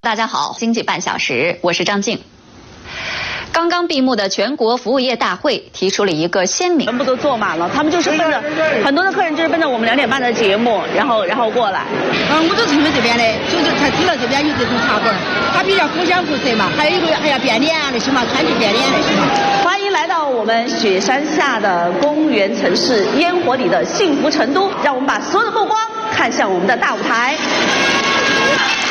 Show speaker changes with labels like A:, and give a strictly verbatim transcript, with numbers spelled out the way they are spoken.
A: 大家好，经济半小时，我是张静。刚刚闭幕的全国服务业大会提出了一个鲜明，
B: 全部都坐满了，他们就是奔着很多的客人就是奔着我们两点半的节目，然后然后过来。
C: 嗯，我就成为这边的，就是他知道这边有这种茶馆，他比较互相扶持嘛，还有一个还要变脸啊那些嘛，餐具变脸那些嘛。
B: 欢迎来到我们雪山下的公园城市，烟火里的幸福成都，让我们把所有的目光看向我们的大舞台。